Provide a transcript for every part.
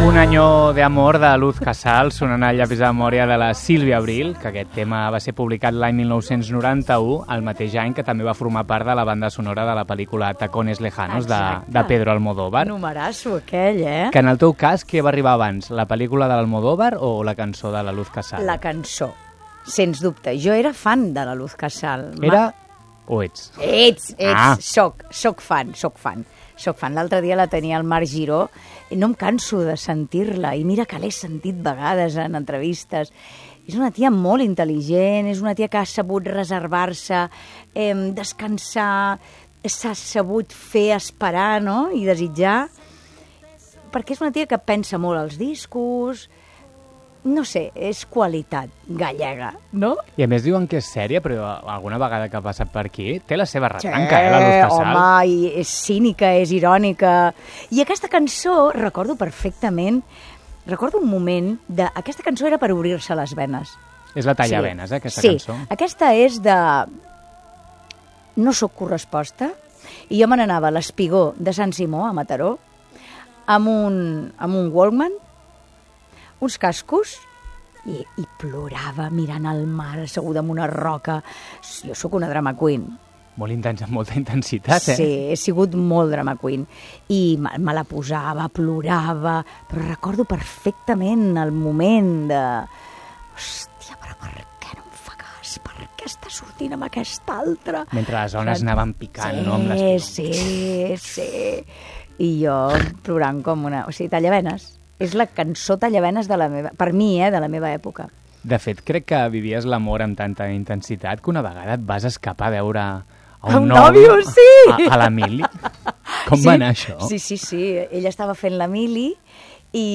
Un año de amor de Luz Casal, sonant al llapis de memòria de la Sílvia Abril, que aquest tema va ser publicat l'any 1991, el mateix any que també va formar part de la banda sonora de la pel·lícula Tacones Lejanos de Pedro Almodóvar. Numerasso aquell, eh? Que en el teu cas, què va arribar abans, la pel·lícula de l'Almodóvar o la cançó de la Luz Casal? La cançó, sens dubte. Jo era fan de la Luz Casal. Era o ets? Ets. Soc fan. L'altre dia la tenia al Marc Giró i no em canso de sentir-la. I mira que l'he sentit vegades en entrevistes. És una tia molt intel·ligent, és una tia que ha sabut reservar-se, descansar, s'ha sabut fer esperar, no?, i desitjar, perquè és una tia que pensa molt als discos. No sé, és qualitat gallega, no? I a més diuen que és sèria, però alguna vegada que ha passat per aquí té la seva retranca, la Luz Casal. Home, i és cínica, és irònica. I aquesta cançó, recordo perfectament, recordo un moment de... Aquesta cançó era per obrir-se les venes. És la tallavenes, aquesta cançó. Sí, aquesta és de... No soc corresposta, i jo me n'anava a l'Espigó de Sant Simó, a Mataró, amb un Walkman, uns cascos, i plorava mirant el mar, asseguda en una roca. Jo sóc una drama queen. Molt intensa, amb molta intensitat, eh? Sí, he sigut molt drama queen. I me la posava, plorava, però recordo perfectament el moment de... Hòstia, però per què no em fa cas? Per què està sortint amb aquesta altra? Mentre les ones anaven picant, no? Amb les... Sí. I jo plorant com una... O sigui, tallavenes. És la cançó tallavenes de la meva... Per mi, de la meva època. De fet, crec que vivies l'amor amb tanta intensitat que una vegada et vas escapar a veure a un nòvio, sí! A la Mili. Com va anar això? Sí. Ella estava fent la Mili i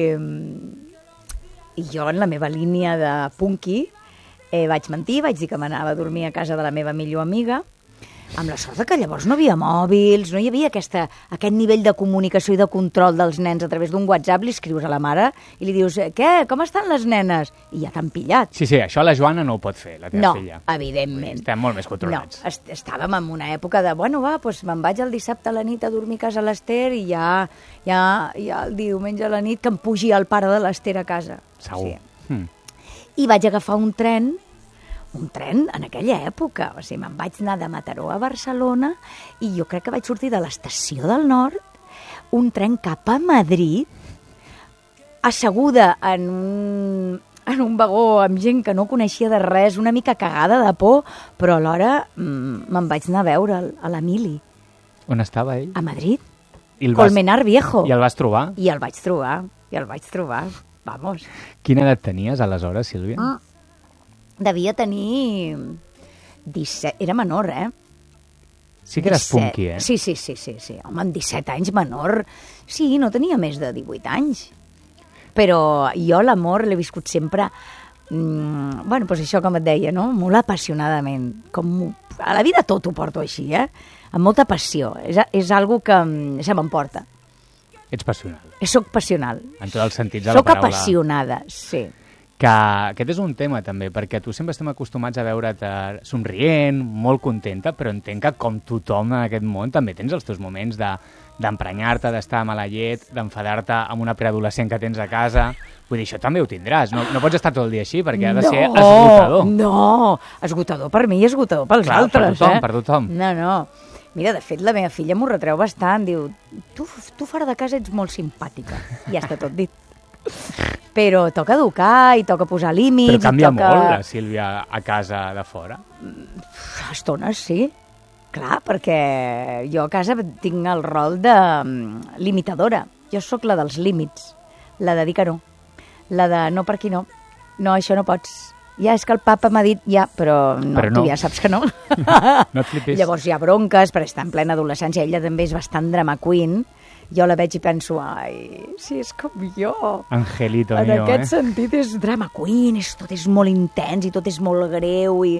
jo, en la meva línia de punky, vaig mentir, vaig dir que m'anava a dormir a casa de la meva millor amiga, amb la sort que llavors no havia mòbils, no hi havia aquest nivell de comunicació i de control dels nens a través d'un WhatsApp. Li escrius a la mare i li dius, què, com estan les nenes? I ja t'han pillat. Sí, això la Joana no ho pot fer, la teva filla. No, evidentment. Estem molt més controlats. No, estàvem en una època de, me'n vaig el dissabte a la nit a dormir a casa de l'Ester i ja el diumenge a la nit que em pugi el pare de l'Ester a casa. Segur. Sí. I vaig agafar un tren en aquella època. O sigui, me'n vaig anar de Mataró a Barcelona i jo crec que vaig sortir de l'estació del Nord, un tren cap a Madrid, asseguda en un vagó amb gent que no coneixia de res, una mica cagada de por, però alhora me'n vaig anar a veure a l'Emili. On estava ell? A Madrid. Colmenar Viejo. I el vas trobar? I el vaig trobar. Vamos. Quina edat tenies aleshores, Sílvia? Devia tenir 17... Era menor, Sí que eres punky, Sí. Home, amb 17 anys menor. Sí, no tenia més de 18 anys. Però jo l'amor l'he viscut sempre... doncs això, com et deia, no? Molt apassionadament. A la vida tot ho porto així, amb molta passió. És algo que se m'emporta. Ets passional. Soc passional. En tots els sentits de la paraula. Soc apassionada, sí. Que aquest és un tema també, perquè tu sempre estem acostumats a veure't somrient, molt contenta, però entenc que com tothom en aquest món també tens els teus moments d'emprenyar-te, d'estar a mala llet, d'enfadar-te amb una preadolescent que tens a casa. Vull dir, això també ho tindràs, no pots estar tot el dia així perquè ha de ser esgotador. No, esgotador per mi i esgotador pels altres. Per tothom. No. Mira, de fet, la meva filla m'ho retreu bastant, diu, tu fora de casa ets molt simpàtica. Ja està tot dit. Però toca educar i toca posar límits. Però canvia molt la Sílvia a casa de fora? A estones, sí. Clar, perquè jo a casa tinc el rol de limitadora. Jo sóc la dels límits, la de dir que no, la de no per aquí no. No, això no pots. Ja, és que el papa m'ha dit ja, però no. Tu ja saps que no. No et flipis. Llavors hi ha bronques, perquè està en plena adolescència. Ella també és bastant drama queen. Jo la veig i penso, ai, si és com jo. Angelito mío, En aquest sentit és drama queen, tot és molt intens i tot és molt greu i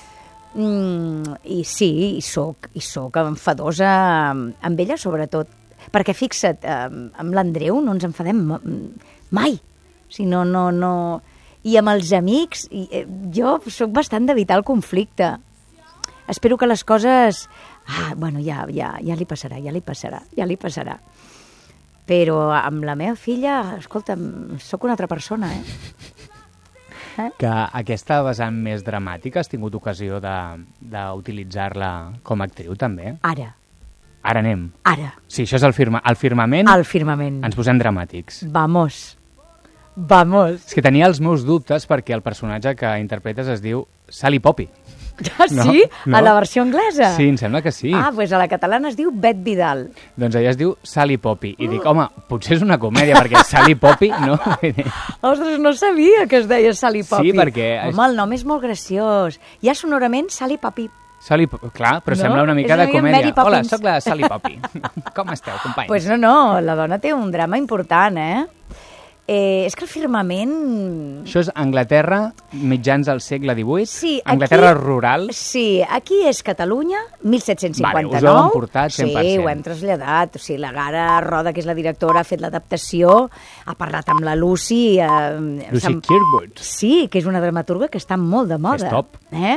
sí, i soc enfadosa amb ella sobretot. Perquè fixa't, amb l'Andreu no ens enfadem mai. O sigui, no. I amb els amics, jo soc bastant d'evitar el conflicte. Espero que les coses... ja li passarà. Però amb la meva filla, escolta'm, sóc una altra persona, Que aquesta vessant més dramàtica has tingut ocasió d'utilitzar-la com a actriu, també? Ara. Ara anem. Ara. Sí, això és el firmament. El firmament. Ens posem dramàtics. Vamos. És que tenia els meus dubtes perquè el personatge que interpretes es diu Sally Poppy. Ah, sí? No? A la versió anglesa? Sí, em sembla que sí. Ah, doncs a la catalana es diu Bet Vidal. Doncs ella es diu Sally Poppy. I dic, home, potser és una comèdia, perquè Sally Poppy, no? Ostres, no sabia que es deia Sally Poppy. Sí, perquè... Home, el nom és molt graciós. Ja sonorament Sally Poppy. Clar, però sembla una mica de comèdia. Hola, sóc la Sally Poppy. Com esteu, companys? Pues no, la dona té un drama important, és que el firmament... Això és Anglaterra, mitjans del segle XVIII? Sí, Anglaterra rural? Sí, aquí és Catalunya, 1759. Vale, us ho heu emportat 100%. Sí, ho hem traslladat. O sigui, la Gara Roda, que és la directora, ha fet l'adaptació, ha parlat amb la Lucy... Lucy Kirkwood. Sí, que és una dramaturga que està molt de moda. És top.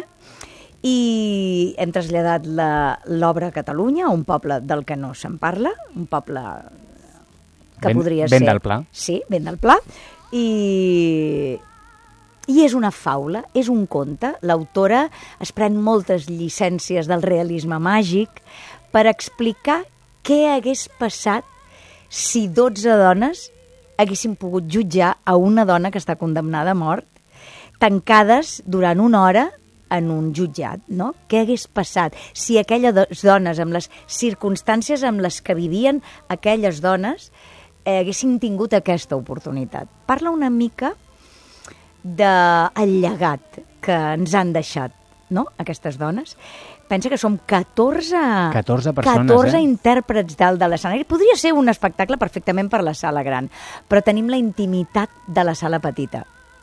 I hem traslladat l'obra a Catalunya, un poble del que no se'n parla, un poble... que podria ser... Ben del Pla. Sí, ben del Pla. I és una faula, és un conte. L'autora es pren moltes llicències del realisme màgic per explicar què hagués passat si 12 dones haguessin pogut jutjar a una dona que està condemnada a mort, tancades durant una hora en un jutjat, no? Què hagués passat si aquelles dones, amb les circumstàncies amb les que vivien aquelles dones, haguessin tingut aquesta oportunitat. Parla una mica del llegat que ens han deixat, no?, aquestes dones. Pensa que som 14 persones, 14 intèrprets dalt de l'escenari. Podria ser un espectacle perfectament per la sala gran, però tenim la intimitat de la sala petita.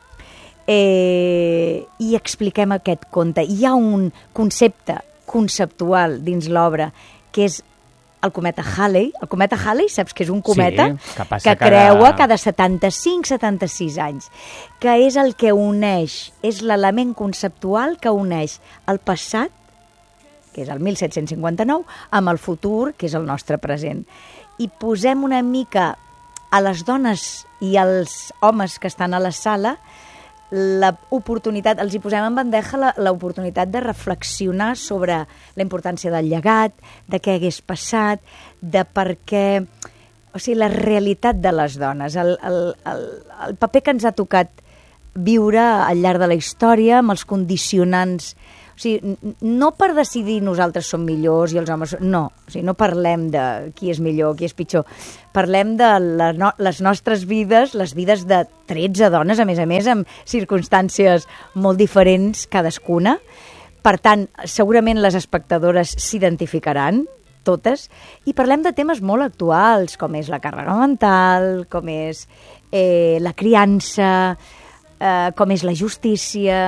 I expliquem aquest conte. Hi ha un concepte conceptual dins l'obra que és el cometa Halley. El cometa Halley, saps que és un cometa que creua cada 75-76 anys, que és el que uneix, és l'element conceptual que uneix el passat, que és el 1759, amb el futur, que és el nostre present. I posem una mica a les dones i als homes que estan a la sala l'oportunitat, els hi posem en bandeja l'oportunitat de reflexionar sobre la importància del llegat, de què hagués passat, de per què... O sigui, la realitat de les dones, el paper que ens ha tocat viure al llarg de la història, amb els condicionants... O sigui, no per decidir nosaltres som millors i els homes... No, o sigui, no parlem de qui és millor, qui és pitjor. Parlem de les nostres vides, les vides de 13 dones, a més, amb circumstàncies molt diferents cadascuna. Per tant, segurament les espectadores s'identificaran, totes, i parlem de temes molt actuals, com és la càrrega mental, com és la criança, com és la justícia...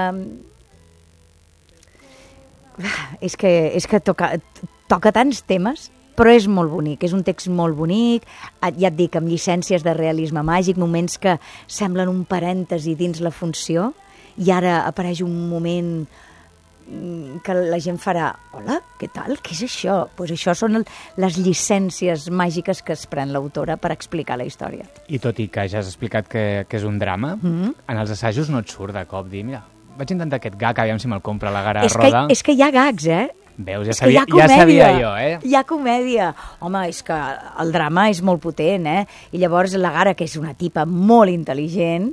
És que toca tants temes, però és molt bonic, és un text molt bonic, ja et dic, amb llicències de realisme màgic, moments que semblen un parèntesi dins la funció, i ara apareix un moment que la gent farà, hola, què tal, què és això? Doncs això són les llicències màgiques que es pren l'autora per explicar la història. I tot i que ja has explicat que és un drama, en els assajos no et surt de cop dir, mira, vaig intentar aquest gag, aviam si me'l compra la Gara Roda. És que hi ha gags, Veus, ja sabia jo, Hi ha comèdia. Home, és que el drama és molt potent, I llavors la Gara, que és una tipa molt intel·ligent,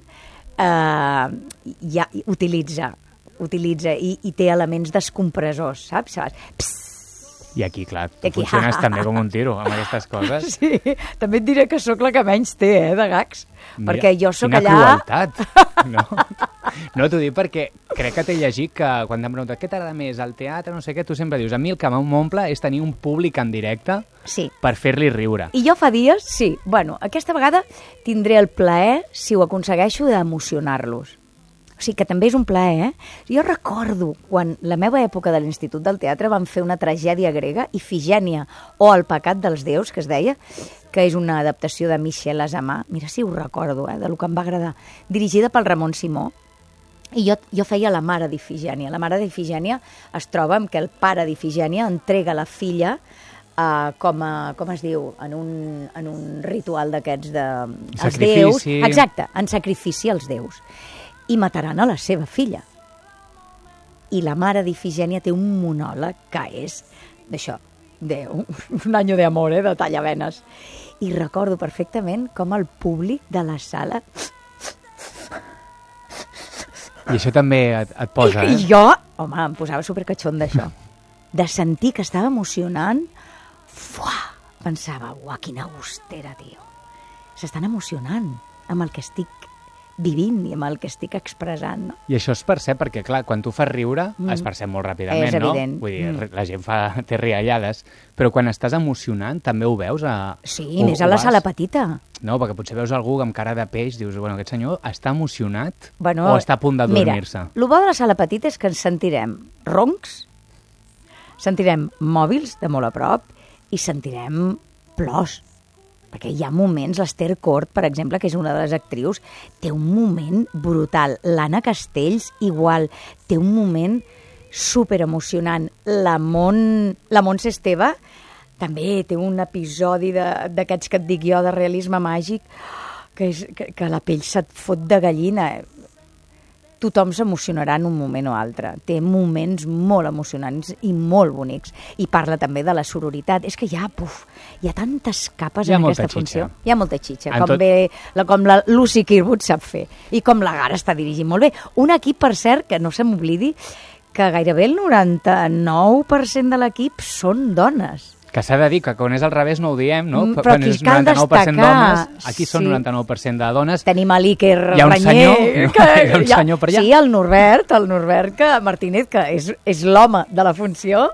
ja utilitza i té elements descompressors, saps? Psst. I aquí, clar, tu funciones també com un tiro amb aquestes coses. Sí, també et diré que sóc la que menys té, de gags. Mira, perquè jo sóc allà... Quina crueltat, no, t'ho dic perquè crec que t'he llegit que quan t'han preguntat què t'agrada més, el teatre, no sé què, tu sempre dius, a mi el que m'omple és tenir un públic en directe per fer-li riure. I jo fa dies, sí, bueno, aquesta vegada tindré el plaer, si ho aconsegueixo, d'emocionar-los. O sigui, que també és un plaer, Jo recordo quan la meva època de l'Institut del Teatre van fer una tragèdia grega, Ifigènia, o El pecat dels déus, que es deia, que és una adaptació de Michel Azamà, mira si ho recordo, de lo que em va agradar, dirigida pel Ramon Simó, i jo feia la mare d'Ifigènia. La mare d'Ifigènia es troba amb que el pare d'Ifigènia entrega la filla com es diu, en un ritual d'aquests de... Sacrifici. Déus, exacte, en sacrifici als déus. I mataran a la seva filla. I la mare d'Ifigènia té un monòleg que és d'això, un any de amor, de tallavenes. I recordo perfectament com el públic de la sala... I això també et posa, I jo, home, em posava supercatxon d'això. De sentir que estava emocionant, pensava, uah, quina gustera, tio. S'estan emocionant amb el que estic vivint i amb el que estic expressant, no? I això es percep perquè, clar, quan tu fas riure, es percep molt ràpidament, és evident. no? Vull dir, la gent té riallades, però quan estàs emocionant també ho veus Sí, més a la sala petita. No, perquè potser veus algú amb cara de peix, dius, bueno, aquest senyor està emocionat o està a punt de dormir-se? Mira, el bo de la sala petita és que ens sentirem roncs, sentirem mòbils de molt a prop i sentirem plors. Perquè hi ha moments, l'Ester Cort, per exemple, que és una de les actrius, té un moment brutal. L'Anna Castells, igual, té un moment superemocionant. La Montse Esteve també té un episodi d'aquests que et dic jo, de realisme màgic, que la pell se't fot de gallina. Tothom s'emocionarà en un moment o altre. Té moments molt emocionants i molt bonics. I parla també de la sororitat. És que hi ha tantes capes en aquesta funció. Hi ha molta xitxa. Com la Lucy Kirkwood sap fer. I com la Gara està dirigint molt bé. Un equip, per cert, que no se m'oblidi, que gairebé el 99% de l'equip són dones. Que s'ha de dir que quan és al revés no ho diem, no? Però aquí cal destacar. D'homes, aquí són 99% de dones. Tenim a l'Iker Ranyer. Hi ha un senyor per allà. Sí, el Norbert Martínez, que és l'home de la funció.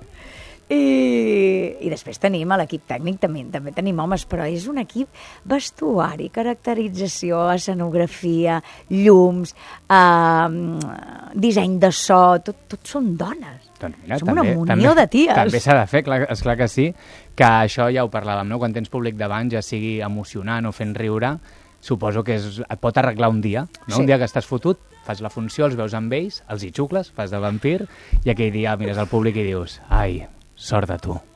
I després tenim l'equip tècnic, també tenim homes, però és un equip vestuari, caracterització, escenografia, llums, disseny de so, tot són dones. Doncs mira, som una munió de ties. També s'ha de fer, esclar que sí, que això ja ho parlàvem, no? Quan tens públic davant, ja sigui emocionant o fent riure, suposo que et pot arreglar un dia, no? Sí. Un dia que estàs fotut, fas la funció, els veus amb ells, els hi xucles, fas de vampir, i aquell dia mires al públic i dius, ai, sort de tu.